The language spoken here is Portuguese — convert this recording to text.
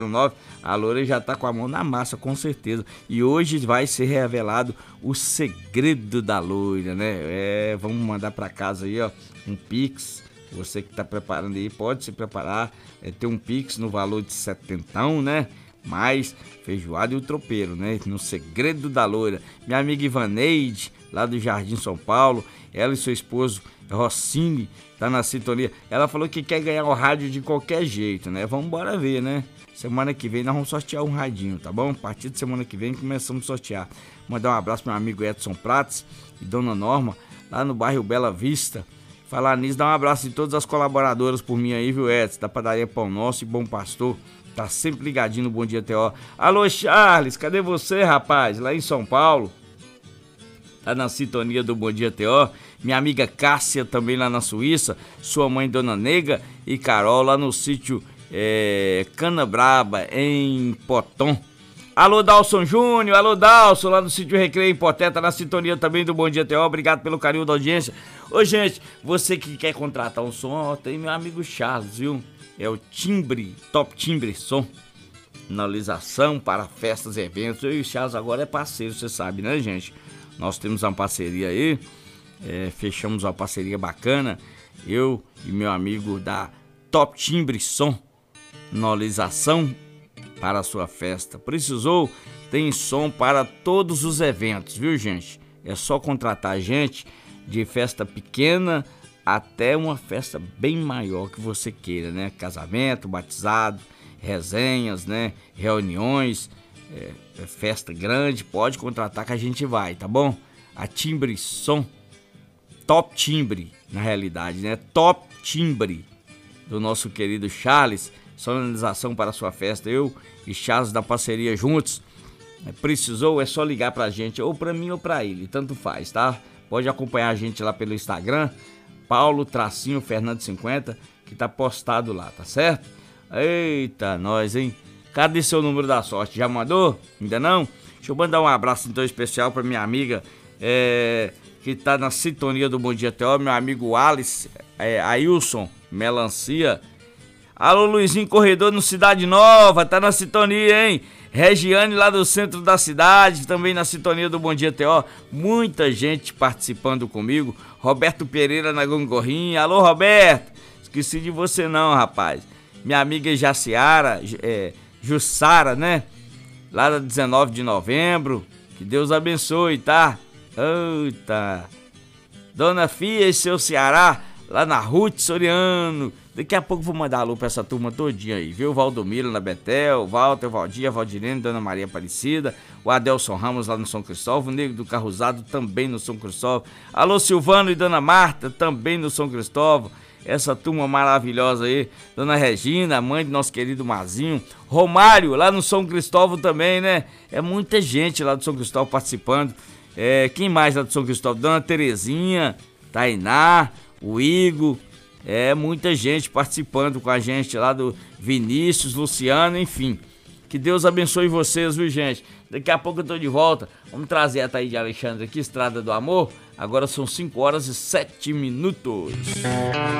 9, a loira já tá com a mão na massa, com certeza. E hoje vai ser revelado o segredo da loira, né? Vamos mandar pra casa aí, ó, um Pix. Você que tá preparando aí, pode se preparar. Ter um Pix no valor de 70, né? Mais feijoada e o tropeiro, né? No segredo da loira. Minha amiga Ivaneide, lá do Jardim São Paulo, ela e seu esposo Rossini, tá na sintonia. Ela falou que quer ganhar o rádio de qualquer jeito, né? Vamos embora ver, né? Semana que vem nós vamos sortear um radinho, tá bom? A partir de semana que vem começamos a sortear. Mandar um abraço pro meu amigo Edson Prates e Dona Norma, lá no bairro Bela Vista. Falar nisso, dá um abraço de todas as colaboradoras por mim aí, viu, Edson? Da padaria Pão Nosso e Bom Pastor. Tá sempre ligadinho no Bom Dia T.O. Alô, Charles, cadê você, rapaz? Lá em São Paulo. Tá na sintonia do Bom Dia T.O. Minha amiga Cássia também lá na Suíça. Sua mãe, Dona Nega e Carol lá no sítio Canabraba, em Poton. Alô, Dalson Júnior, alô, Dalson, lá no sítio Recreio em Poté, tá na sintonia também do Bom Dia T.O. Obrigado pelo carinho da audiência. Ô, gente, você que quer contratar um som, ó, tem meu amigo Charles, viu? É o Timbre, Top Timbre Som. Finalização para festas e eventos. Eu e o Charles agora é parceiro, você sabe, né, gente? Nós temos uma parceria aí, fechamos uma parceria bacana. Eu e meu amigo da Top Timbre Som. Finalização para a sua festa. Precisou? Tem som para todos os eventos, viu, gente? É só contratar a gente de festa pequena até uma festa bem maior que você queira, né? Casamento, batizado, resenhas, né? Reuniões, festa grande, pode contratar que a gente vai, tá bom? A Timbre Som, Top Timbre, na realidade, né? Top Timbre, do nosso querido Charles. Sonorização para a sua festa, eu e Charles da parceria juntos. Precisou, é só ligar pra gente, ou pra mim ou pra ele, tanto faz, tá? Pode acompanhar a gente lá pelo Instagram, Paulo_Fernando50, que tá postado lá, tá certo? Eita, nós, hein? Cadê seu número da sorte? Já mandou? Ainda não? Deixa eu mandar um abraço então especial pra minha amiga que tá na sintonia do Bom Dia T.O., meu amigo Alice, Ailson Melancia. Alô, Luizinho Corredor no Cidade Nova, tá na sintonia, hein? Regiane lá do centro da cidade, também na sintonia do Bom Dia T.O. Muita gente participando comigo. Roberto Pereira na Gongorrinha. Alô, Roberto. Esqueci de você não, rapaz. Minha amiga Jaciara, Jussara, né? Lá da 19 de novembro. Que Deus abençoe, tá? Eita. Dona Fia e seu Ceará, lá na Ruth Soriano. Daqui a pouco vou mandar alô pra essa turma todinha aí, viu? Valdomiro na Betel, Walter, Valdir, Valdirene, Dona Maria Aparecida, o Adelson Ramos lá no São Cristóvão, o Negro do Carro Usado também no São Cristóvão. Alô, Silvano e Dona Marta também no São Cristóvão. Essa turma maravilhosa aí, Dona Regina, mãe do nosso querido Mazinho, Romário lá no São Cristóvão também, né? É muita gente lá do São Cristóvão participando. Quem mais lá do São Cristóvão? Dona Terezinha, Tainá, o Igor. Muita gente participando com a gente lá, do Vinícius, Luciano, enfim. Que Deus abençoe vocês, viu, gente? Daqui a pouco eu tô de volta. Vamos trazer a Thaís de Alexandre aqui, Estrada do Amor. Agora são 5 horas e 7 minutos.